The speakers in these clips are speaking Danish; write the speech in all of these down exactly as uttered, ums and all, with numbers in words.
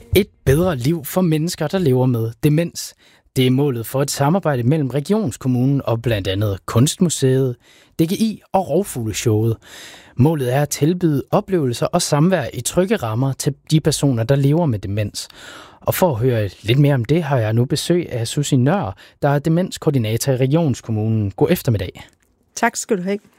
Et bedre liv for mennesker, der lever med demens. Det er målet for et samarbejde mellem Regionskommunen og blandt andet Kunstmuseet, D G I og Rovfugleshowet. Målet er at tilbyde oplevelser og samvær i trygge rammer til de personer, der lever med demens. Og for at høre lidt mere om det, har jeg nu besøg af Susie Nør, der er demenskoordinator i Regionskommunen. God eftermiddag. Tak skal du have.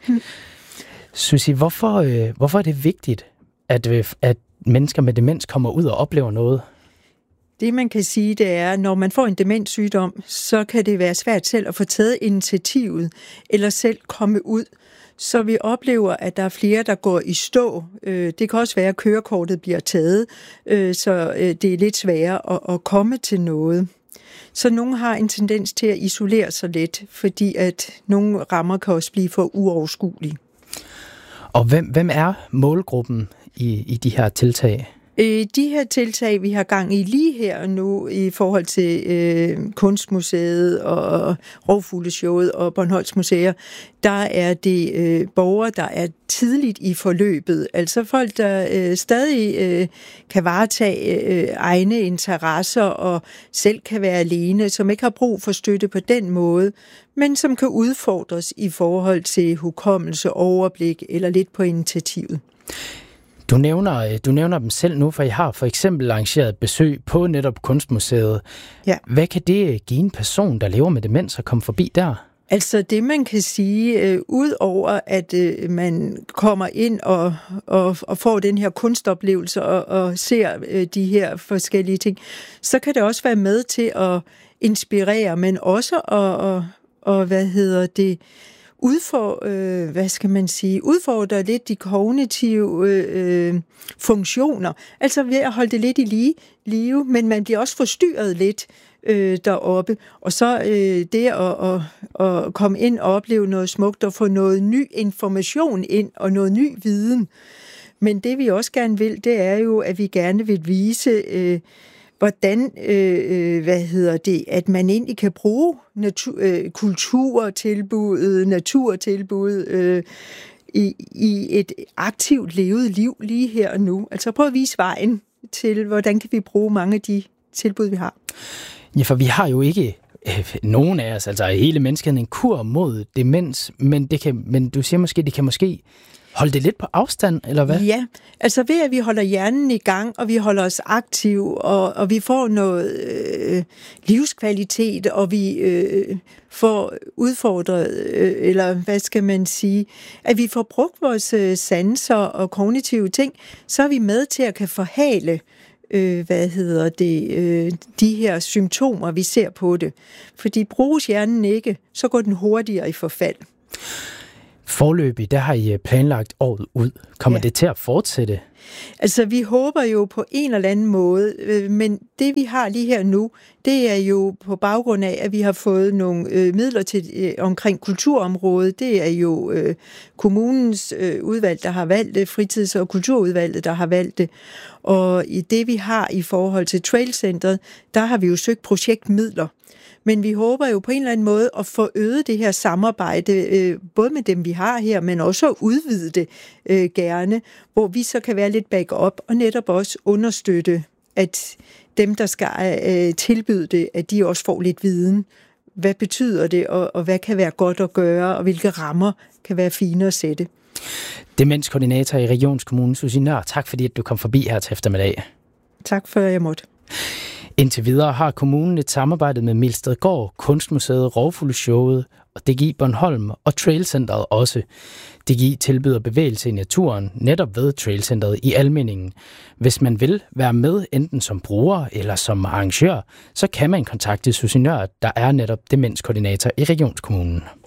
Susie, hvorfor, øh, hvorfor er det vigtigt, at, at mennesker med demens kommer ud og oplever noget? Det man kan sige, det er, at når man får en demenssygdom, så kan det være svært selv at få taget initiativet, eller selv komme ud. Så vi oplever, at der er flere, der går i stå. Det kan også være, at kørekortet bliver taget, så det er lidt sværere at komme til noget. Så nogle har en tendens til at isolere sig lidt, fordi at nogle rammer kan også blive for uoverskuelige. Og hvem, hvem er målgruppen i, i de her tiltag? De her tiltag, vi har gang i lige her og nu i forhold til øh, Kunstmuseet og Rovfugleshowet og Bornholms Museer, der er det øh, borgere, der er tidligt i forløbet. Altså folk, der øh, stadig øh, kan varetage øh, egne interesser og selv kan være alene, som ikke har brug for støtte på den måde, men som kan udfordres i forhold til hukommelse, overblik eller lidt på initiativet. Du nævner, du nævner dem selv nu, for I har for eksempel arrangeret besøg på netop Kunstmuseet. Ja. Hvad kan det give en person, der lever med demens, at komme forbi der? Altså det, man kan sige, øh, ud over at øh, man kommer ind og, og, og får den her kunstoplevelse og, og ser øh, de her forskellige ting, så kan det også være med til at inspirere, men også at, og, og, hvad hedder det, udfor, øh, hvad skal man sige, udfordre lidt de kognitive øh, funktioner. Altså ved at holde det lidt i lige, live, men man bliver også forstyrret lidt øh, deroppe. Og så øh, det at, at, at komme ind og opleve noget smukt og få noget ny information ind og noget ny viden. Men det vi også gerne vil, det er jo, at vi gerne vil vise øh, hvordan, øh, hvad hedder det, at man egentlig kan bruge natur, øh, kulturtilbud, naturtilbud øh, i, i et aktivt levet liv lige her og nu. Altså prøv at vise vejen til, hvordan kan vi bruge mange af de tilbud, vi har. Ja, for vi har jo ikke øh, nogen af os, altså hele menneskeheden, en kur mod demens, men, det kan, men du siger måske, det kan måske holde det lidt på afstand, eller hvad? Ja, altså ved at vi holder hjernen i gang, og vi holder os aktiv, og, og vi får noget øh, livskvalitet, og vi øh, får udfordret, øh, eller hvad skal man sige, at vi får brugt vores øh, sanser og kognitive ting, så er vi med til at kan forhale, øh, hvad hedder det, øh, de her symptomer, vi ser på det. Fordi bruges hjernen ikke, så går den hurtigere i forfald. Forløbig, der har I planlagt året ud. Kommer ja. det til at fortsætte? Altså, vi håber jo på en eller anden måde, men det vi har lige her nu, det er jo på baggrund af, at vi har fået nogle øh, midler til øh, omkring kulturområdet. Det er jo øh, kommunens øh, udvalg, der har valgt det, fritids- og kulturudvalget, der har valgt det. Og i det vi har i forhold til Trailcentret, der har vi jo søgt projektmidler. Men vi håber jo på en eller anden måde at få øget det her samarbejde, øh, både med dem, vi har her, men også at udvide det øh, gerne, hvor vi så kan være lidt backup og netop også understøtte, at dem, der skal øh, tilbyde det, at de også får lidt viden. Hvad betyder det, og, og hvad kan være godt at gøre, og hvilke rammer kan være fine at sætte. Demenskoordinator i Regionskommunen, Susie Nør, tak fordi at du kom forbi her til eftermiddag. Tak for, at jeg måtte. Indtil videre har kommunen et samarbejde med Milstedgård, Kunstmuseet, Rovfugleshowet og D G I Bornholm og Trailcentret også. D G I tilbyder bevægelse i naturen netop ved Trailcentret i Almindingen. Hvis man vil være med enten som bruger eller som arrangør, så kan man kontakte Susie Nør, der er netop demenskoordinator i Regionskommunen.